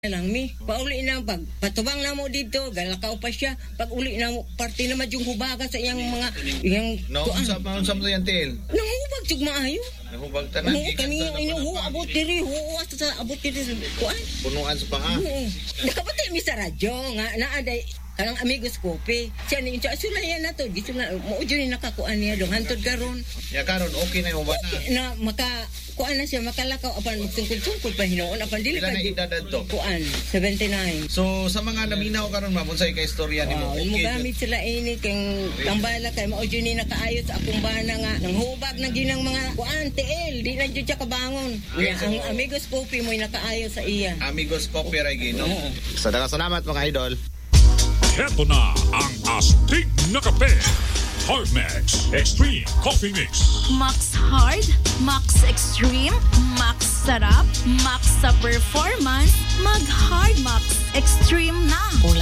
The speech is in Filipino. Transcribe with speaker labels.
Speaker 1: lang mi pauli na pag patubang na mo dito galakaw pa siya pag uli na mo parte na yung hubaga sa iyang mga iyang
Speaker 2: unsa mo yan til
Speaker 1: nangubag jud maayo
Speaker 2: nahubag tanan
Speaker 1: kani inuho abot diri sa abot diri kuan
Speaker 2: punuan sa paha
Speaker 1: nakapatay mi sa radyo nga naaday kanang amigos kopi siya ni siya sulayan na to dito na mo jud ni nakakuan niya dong hantod karon
Speaker 2: ya karon okay na yung bana
Speaker 1: na maka kuan na siya makalakaw apan magsungkod-sungkod pa hinuon apan dili pa
Speaker 2: edad to
Speaker 1: kuan 79.
Speaker 2: So sa mga naminaw karon ma'am unsay ka istorya nimo
Speaker 1: mo gamit sila ini kang tambala kay mao jud ni nakaayo sa akong bana nga nang hubag na ginang mga kuan TL di na jud siya kabangon ang amigos kopi mo nakaayo sa iya
Speaker 2: amigos kopi ra gino sa salamat mga idol.
Speaker 3: Heto na ang astig na kape. Hardmax Extreme Coffee Mix.
Speaker 4: Max Hard, Max Extreme, Max Sarap, Max sa performance, mag Hard Max Extreme na.